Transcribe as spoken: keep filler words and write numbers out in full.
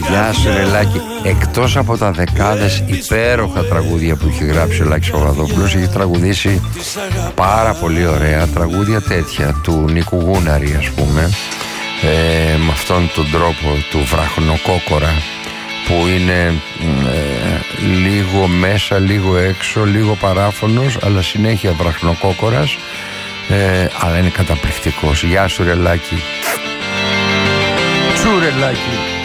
Γεια σου Ρελάκη. Εκτός από τα δεκάδες υπέροχα τραγούδια που έχει γράψει ο Λάκης Παπαδόπουλος, έχει τραγουδήσει πάρα πολύ ωραία τραγούδια τέτοια του Νίκου Γούναρη, ας πούμε, ε, με αυτόν τον τρόπο του βραχνοκόκορα που είναι ε, λίγο μέσα, λίγο έξω, λίγο παράφωνος, αλλά συνέχεια βραχνοκόκορας, ε, αλλά είναι καταπληκτικός. Γεια σου Ρελάκη. Τσου Ρελάκη.